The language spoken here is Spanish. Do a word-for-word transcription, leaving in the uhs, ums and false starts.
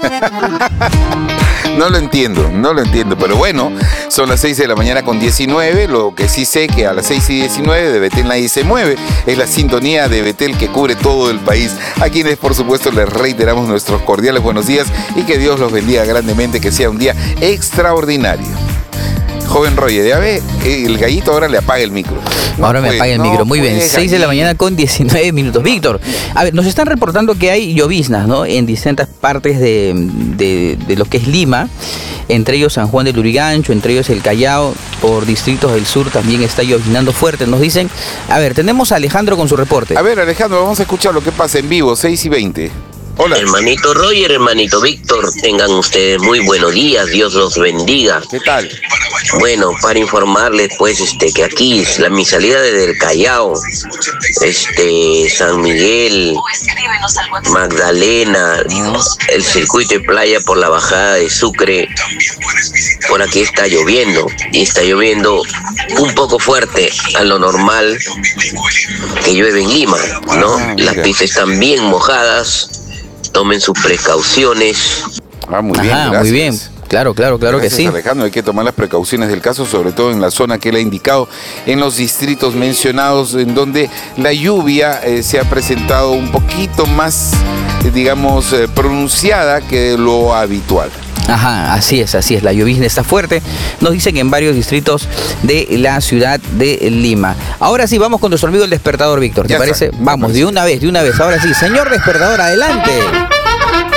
No lo entiendo, no lo entiendo, pero bueno, son las seis de la mañana con diecinueve, lo que sí sé que a las seis y diecinueve de Betel nadie se mueve, es la sintonía de Betel que cubre todo el país, a quienes por supuesto les reiteramos nuestros cordiales buenos días y que Dios los bendiga grandemente, que sea un día extraordinario. Joven Roger, ya ve, el gallito ahora le apaga el micro. No ahora me apaga el no micro, muy bien, seis de la mañana con diecinueve minutos. Víctor, a ver, nos están reportando que hay lloviznas, ¿no? En distintas partes de, de, de lo que es Lima, entre ellos San Juan de Lurigancho, entre ellos el Callao, por distritos del sur también está lloviznando fuerte. Nos dicen, a ver, tenemos a Alejandro con su reporte. A ver, Alejandro, vamos a escuchar lo que pasa en vivo, seis y veinte. Hola. Hermanito Roger, hermanito Víctor, tengan ustedes muy buenos días, Dios los bendiga. ¿Qué tal? Bueno, para informarles pues este que aquí la mi salida desde el Callao, este San Miguel, Magdalena, el circuito de playa por la bajada de Sucre, por aquí está lloviendo y está lloviendo un poco fuerte a lo normal que llueve en Lima, ¿no? Las pistas están bien mojadas. Tomen sus precauciones. Ah, muy bien, Ajá, gracias. Muy bien. Claro, claro, claro Gracias, que sí. Alejandro, hay que tomar las precauciones del caso, sobre todo en la zona que él ha indicado, en los distritos mencionados, en donde la lluvia eh, se ha presentado un poquito más, eh, digamos, eh, pronunciada que lo habitual. Ajá, así es, así es, la llovizna está fuerte, nos dicen en varios distritos de la ciudad de Lima. Ahora sí, vamos con nuestro amigo el despertador, Víctor, ¿te Ya parece? está, Vamos, parece. de una vez, de una vez, ahora sí, señor despertador, adelante.